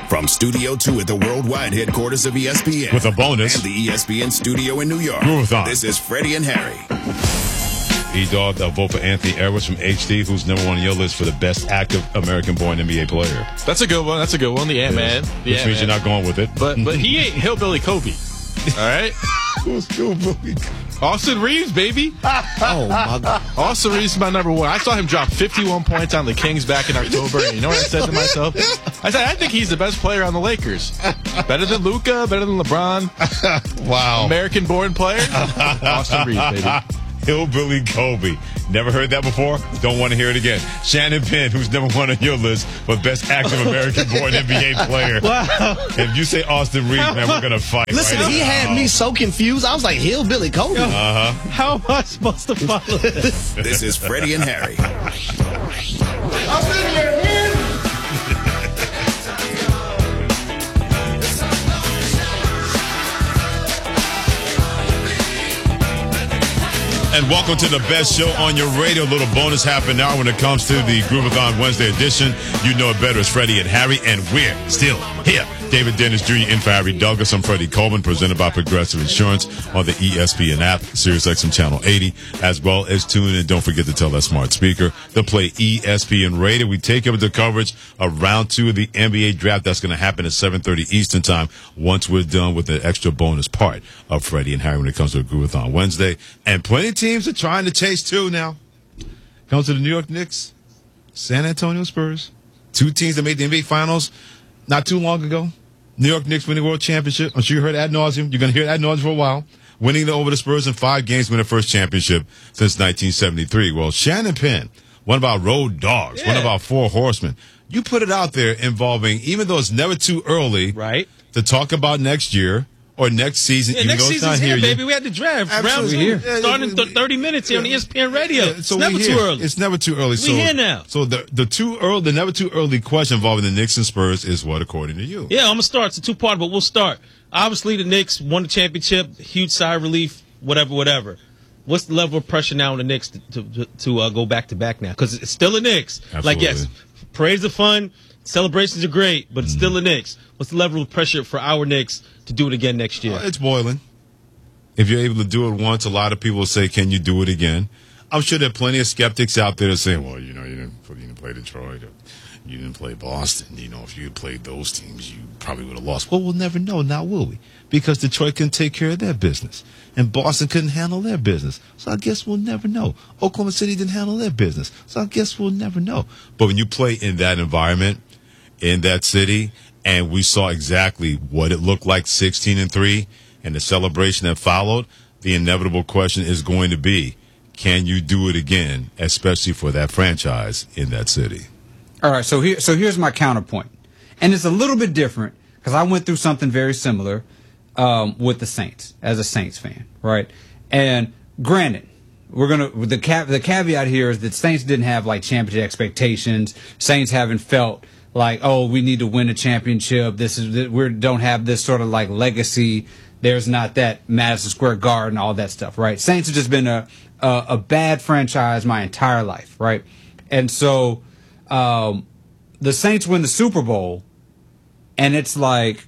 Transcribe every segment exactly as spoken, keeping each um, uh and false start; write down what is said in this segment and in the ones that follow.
From Studio two at the worldwide headquarters of E S P N. With a bonus. And the E S P N studio in New York. Groove-a-thon. This is Freddie and Harry. E-Dog, they'll vote for Anthony Edwards from H D, who's number one on your list for the best active American-born N B A player. That's a good one. That's a good one. The Ant-Man. The Which Ant-Man. means you're not going with it. But but he ain't Hillbilly Kobe. All right? Who's Hillbilly Kobe? Austin Reeves, baby. Oh, my God. Austin Reeves is my number one. I saw him drop fifty-one points on the Kings back in October. And you know what I said to myself? I said, I think he's the best player on the Lakers. Better than Luka, better than LeBron. Wow. American-born player. Austin Reeves, baby. Hillbilly Kobe. Never heard that before? Don't want to hear it again. Shannon Penn, who's number one on your list for best active American-born N B A player. Wow. If you say Austin Reeves, man, we're going to fight. Listen, right he now. had me so confused. I was like, Hillbilly Kobe. Uh-huh. How am I supposed to follow this? This is Freddie and Harry. And welcome to the best show on your radio. A little bonus half an hour when it comes to the Groove-a-thon Wednesday edition. You know it better as Freddie and Harry, and we're still here. David Dennis Junior in for Harry Douglas. I'm Freddie Coleman, presented by Progressive Insurance on the E S P N app, SiriusXM Channel eighty, as well as tune in. Don't forget to tell that smart speaker to play E S P N Radio. We take up the coverage of round two of the N B A draft. That's going to happen at seven thirty Eastern time once we're done with the extra bonus part of Freddie and Harry when it comes to a Groove-a-thon Wednesday. And plenty of teams are trying to chase two now. Comes to the New York Knicks, San Antonio Spurs. Two teams that made the N B A Finals not too long ago. New York Knicks winning world championship. I'm sure you heard ad nauseum. You're going to hear ad nauseum for a while. Winning the, over the Spurs in five games, winning their first championship since nineteen seventy-three. Well, Shannon Penn, one of our road dogs, Yeah. one of our four horsemen. You put it out there involving, even though it's never too early Right. to talk about next year or next season. Yeah, even next though it's season's not here, here yet. baby. We had the draft. Round Absolutely. two. Yeah, Starting yeah, th- thirty minutes here on E S P N Radio. Yeah, it's so never we too here. early. It's never too early. So, here now. So the the too early, the never too early question involving the Knicks and Spurs is what, according to you? Yeah, I'm gonna start. It's a two part, but we'll start. Obviously, the Knicks won the championship. Huge sigh of relief. Whatever, whatever. What's the level of pressure now on the Knicks to to, to uh, go back to back now? Because it's still the Knicks. Like, yes, parades are fun, celebrations are great, but it's still the Knicks. What's the level of pressure for our Knicks to do it again next year? Uh, it's boiling. If you're able to do it once, a lot of people say, "Can you do it again?" I'm sure there are plenty of skeptics out there that say, "Well, you know, you didn't, you didn't play Detroit, or you didn't play Boston. You know, if you had played those teams, you probably would have lost." Well, we'll never know, now will we? Because Detroit couldn't take care of their business, and Boston couldn't handle their business. So I guess we'll never know. Oklahoma City didn't handle their business, so I guess we'll never know. But when you play in that environment, in that city, and we saw exactly what it looked like, sixteen and three, and the celebration that followed, the inevitable question is going to be, can you do it again, especially for that franchise in that city? All right, so here, so here's my counterpoint, and it's a little bit different because I went through something very similar um, with the Saints as a Saints fan, right? And granted, we're gonna the ca- the caveat here is that Saints didn't have like championship expectations. Saints haven't felt like, oh, we need to win a championship. This is we don't have this sort of like legacy. There's not that Madison Square Garden, all that stuff, right? Saints have just been a a, a bad franchise my entire life, right? And so um, the Saints win the Super Bowl, and it's like,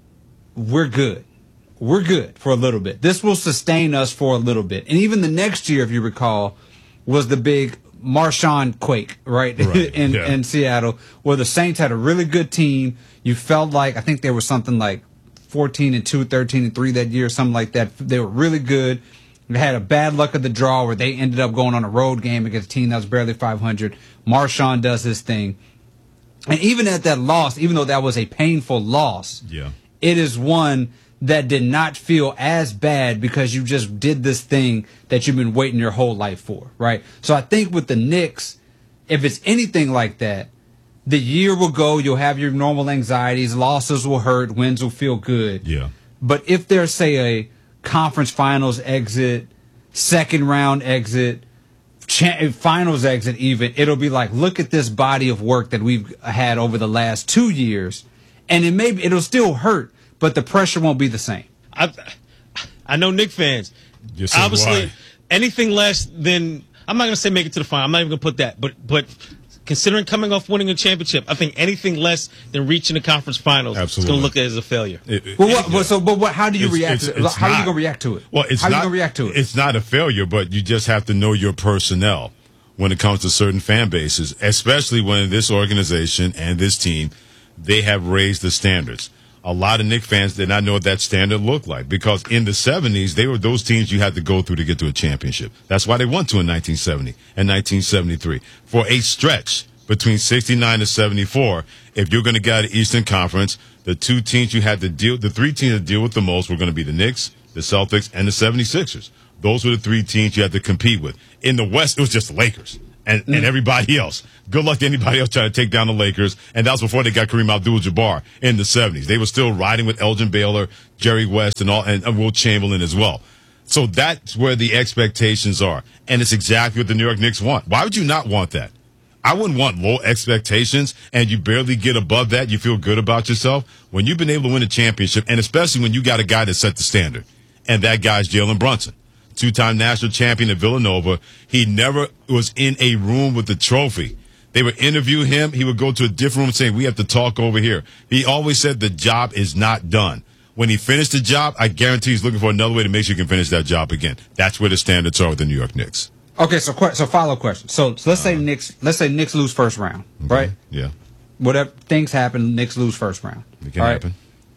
we're good. We're good for a little bit. This will sustain us for a little bit. And even the next year, if you recall, was the big Marshawn quake, right, Right, in, yeah. in Seattle, where the Saints had a really good team. You felt like, I think there was something like fourteen and two, thirteen and three that year, something like that. They were really good. They had a bad luck of the draw where they ended up going on a road game against a team that was barely five hundred. Marshawn does his thing. And even at that loss, even though that was a painful loss, Yeah. it is one that did not feel as bad because you just did this thing that you've been waiting your whole life for, right? So I think with the Knicks, if it's anything like that, the year will go, you'll have your normal anxieties, losses will hurt, wins will feel good. Yeah. But if there's, say, a conference finals exit, second round exit, cha- finals exit even, it'll be like, look at this body of work that we've had over the last two years, and it may it'll still hurt, but the pressure won't be the same. I, I know Knicks fans. Yes, so do Obviously, I. anything less than, I'm not going to say make it to the final. I'm not even going to put that. But but considering coming off winning a championship, I think anything less than reaching the conference finals Absolutely. is going to look at as a failure. It, it, Well, what, well, so, but what, how do you It's- react it's- to it? it's How are you not- going to react to it? Well, it's how not, are you going to react to it? It's not a failure, but you just have to know your personnel when it comes to certain fan bases, especially when this organization and this team, they have raised the standards. A lot of Knicks fans did not know what that standard looked like because in the seventies, they were those teams you had to go through to get to a championship. That's why they won two in nineteen seventy and nineteen seventy-three. For a stretch between sixty-nine to seventy-four, if you're going to get out of the Eastern Conference, the two teams you had to deal, the three teams that deal with the most were going to be the Knicks, the Celtics, and the seventy-sixers. Those were the three teams you had to compete with. In the West, it was just the Lakers and, and everybody else. Good luck to anybody else trying to take down the Lakers. And that was before they got Kareem Abdul-Jabbar in the seventies. They were still riding with Elgin Baylor, Jerry West, and all, and, and Will Chamberlain as well. So that's where the expectations are. And it's exactly what the New York Knicks want. Why would you not want that? I wouldn't want low expectations and you barely get above that. You feel good about yourself when you've been able to win a championship, and especially when you got a guy that set the standard. And that guy's Jalen Brunson. Two-time national champion at Villanova. He never was in a room with the trophy. They would interview him. He would go to a different room and say, we have to talk over here. He always said the job is not done. When he finished the job, I guarantee he's looking for another way to make sure he can finish that job again. That's where the standards are with the New York Knicks. Okay, so que- so follow question. So, so let's say Knicks let's say Knicks lose first round, Okay? right? Yeah. Whatever things happen, Knicks lose first round. It can All right? happen.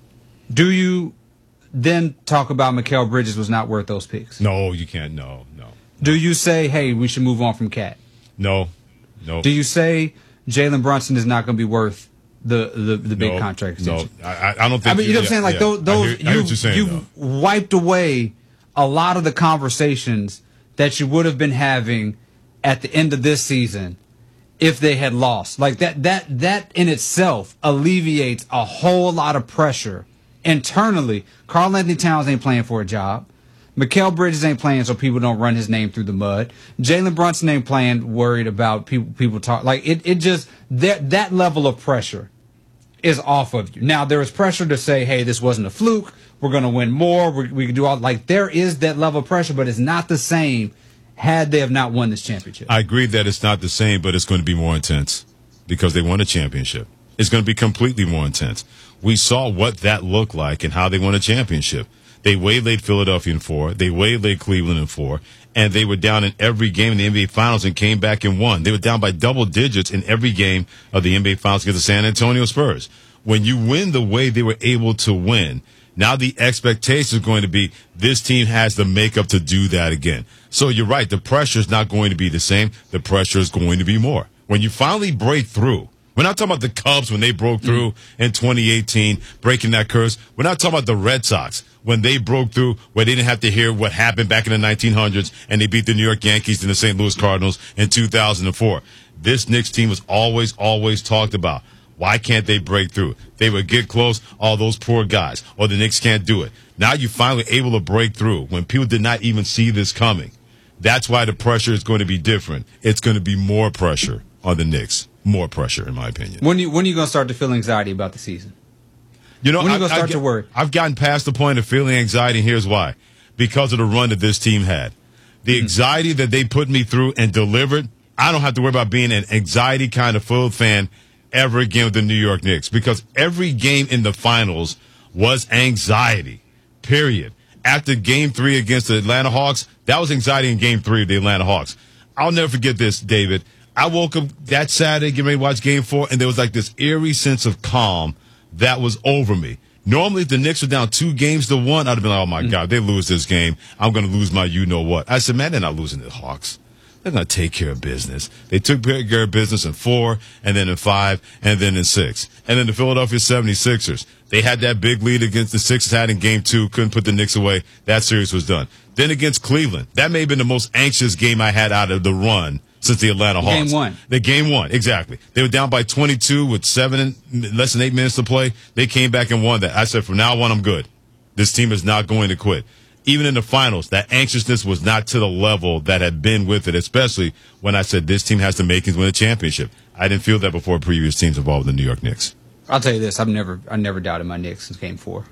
Do you then talk about Mikal Bridges was not worth those picks? No, you can't. No, no. Do you say, hey, we should move on from Cat? No. No. Do you say Jalen Brunson is not going to be worth the the, the big no, contract extension? No, I, I don't think. I mean, you know what I'm saying? Like yeah. those, those I hear, I hear you, what you're saying, you though. wiped away a lot of the conversations that you would have been having at the end of this season if they had lost. Like that, that, that in itself alleviates a whole lot of pressure internally. Karl Anthony Towns ain't playing for a job. Mikal Bridges ain't playing so people don't run his name through the mud. Jalen Brunson ain't playing worried about people people talk like it. It just that that level of pressure is off of you. Now there is pressure to say, hey, this wasn't a fluke. We're going to win more. We, we can do all like there is that level of pressure, but it's not the same had they have not won this championship. I agree that it's not the same, but it's going to be more intense because they won a championship. It's going to be completely more intense. We saw what that looked like and how they won a championship. They waylaid Philadelphia in four. They waylaid Cleveland in four. And they were down in every game in the N B A Finals and came back and won. They were down by double digits in every game of the N B A Finals against the San Antonio Spurs. When you win the way they were able to win, now the expectation is going to be this team has the makeup to do that again. So you're right. The pressure is not going to be the same. The pressure is going to be more. When you finally break through, we're not talking about the Cubs when they broke through in twenty eighteen, breaking that curse. We're not talking about the Red Sox when they broke through, where they didn't have to hear what happened back in the nineteen hundreds, and they beat the New York Yankees and the Saint Louis Cardinals in two thousand four. This Knicks team was always, always talked about. Why can't they break through? They would get close, all those poor guys, or the Knicks can't do it. Now you're finally able to break through when people did not even see this coming. That's why the pressure is going to be different. It's going to be more pressure on the Knicks. More pressure, in my opinion. When you when are you going to start to feel anxiety about the season? You know, When are you I- gonna I start get- to worry? I've gotten past the point of feeling anxiety, and here's why. Because of the run that this team had. The Mm-hmm. anxiety that they put me through and delivered, I don't have to worry about being an anxiety kind of filled fan ever again with the New York Knicks. Because every game in the finals was anxiety, period. After game three against the Atlanta Hawks, that was anxiety in game three of the Atlanta Hawks. I'll never forget this, David. I woke up that Saturday, getting ready to watch game four, and there was like this eerie sense of calm that was over me. Normally, if the Knicks were down two games to one, I'd have been like, oh, my God, they lose this game. I'm going to lose my you-know-what. I said, man, they're not losing to the Hawks. They're going to take care of business. They took care of business in four, and then in five, and then in six. And then the Philadelphia seventy-sixers. They had that big lead against the Sixers had in game two, couldn't put the Knicks away. That series was done. Then against Cleveland. That may have been the most anxious game I had out of the run since the Atlanta Hawks. Game one. The game one, exactly. They were down by twenty-two with seven, less than eight minutes to play. They came back and won that. I said, from now on, I'm good. This team is not going to quit. Even in the finals, that anxiousness was not to the level that had been with it, especially when I said this team has the makings to win a championship. I didn't feel that before previous teams involved with the New York Knicks. I'll tell you this: I've never, I never doubted my Knicks since Game Four.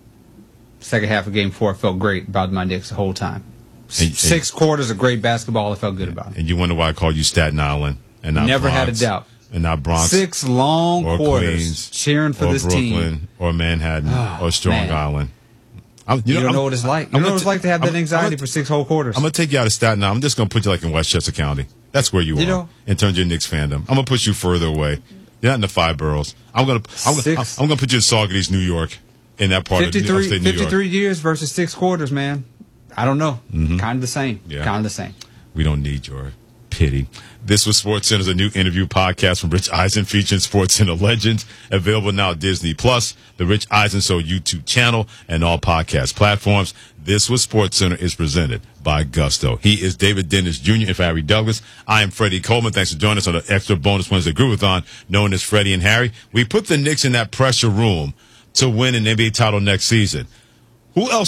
Second half of Game Four, I felt great about my Knicks the whole time. And- Six quarters of great basketball, I felt good about it. And you wonder why I called you Staten Island and not Never had a Bronx. doubt. and not Bronx. Six long or quarters Queens, cheering for or this Brooklyn, team. or Manhattan, Oh, or Strong man. Island. I'm, You, don't I'm- know what it's like. You I'm know gonna what it's t- like to have that I'm- anxiety I'm gonna- for six whole quarters. I'm going to take you out of Staten Island. I'm just going to put you like in Westchester County. That's where you, You are know- in terms of your Knicks fandom. I'm going to push you further away. You're not in the five boroughs. I'm going to I'm going Six. I'm going to put you in Saugerties, New York, in that part of fifty-three, upstate New York. fifty-three years versus six quarters, man. I don't know. Mm-hmm. Kind of the same. Yeah. Kind of the same. We don't need your pity. This was SportsCenter's a new interview podcast from Rich Eisen featuring SportsCenter legends. Available now at Disney Plus, the Rich Eisen Show YouTube channel, and all podcast platforms. This was SportsCenter is presented by Gusto. He is David Dennis Junior and for Harry Douglas. I am Freddie Coleman. Thanks for joining us on the extra bonus Wednesday Groovathon, known as Freddie and Harry. We put the Knicks in that pressure room to win an N B A title next season. Who else